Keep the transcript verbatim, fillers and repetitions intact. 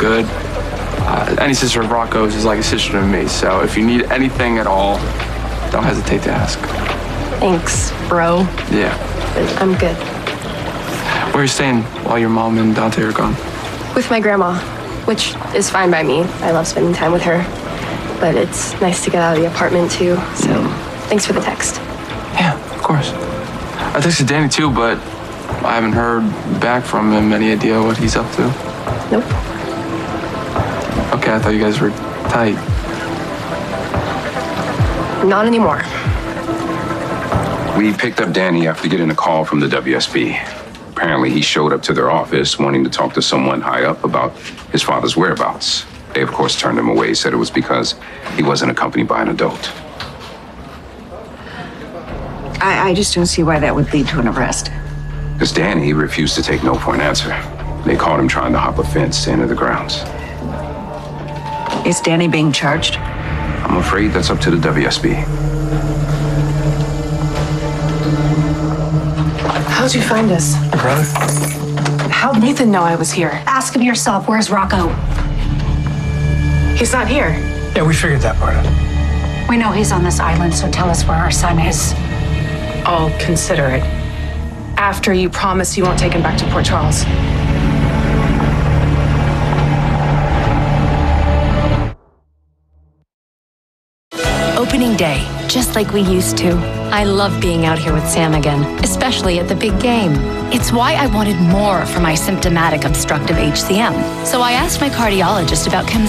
good. Uh, any sister of Rocco's is like a sister to me, so if you need anything at all, don't hesitate to ask. Thanks, bro. Yeah. I'm good. Where are you staying while your mom and Dante are gone? With my grandma, which is fine by me. I love spending time with her. But it's nice to get out of the apartment too, so thanks for the text. Yeah, of course. I texted Danny too, but I haven't heard back from him. Any idea what he's up to? Nope. Okay, I thought you guys were tight. Not anymore. We picked up Danny after getting a call from the W S B. Apparently, he showed up to their office wanting to talk to someone high up about his father's whereabouts. They, of course, turned him away, said it was because he wasn't accompanied by an adult. I, I just don't see why that would lead to an arrest. Because Danny refused to take no for an answer. They caught him trying to hop a fence to enter the grounds. Is Danny being charged? I'm afraid that's up to the W S B. How'd you find us? Your brother? How'd Nathan know I was here? Ask him yourself, where's Rocco? He's not here. Yeah, we figured that part out. We know he's on this island, so tell us where our son is. I'll consider it. After you promise you won't take him back to Port Charles. Opening day, just like we used to. I love being out here with Sam again, especially at the big game. It's why I wanted more for my symptomatic obstructive H C M. So I asked my cardiologist about Chem's